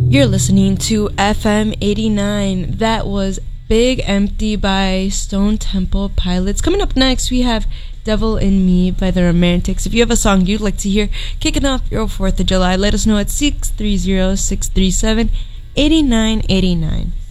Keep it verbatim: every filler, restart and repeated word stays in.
You're listening to F M eighty-nine. That was Big Empty by Stone Temple Pilots. Coming up next, we have Devil in Me by the Romantics. If you have a song you'd like to hear kicking off your fourth of July, let us know at six three zero, six three seven, eight nine eight nine.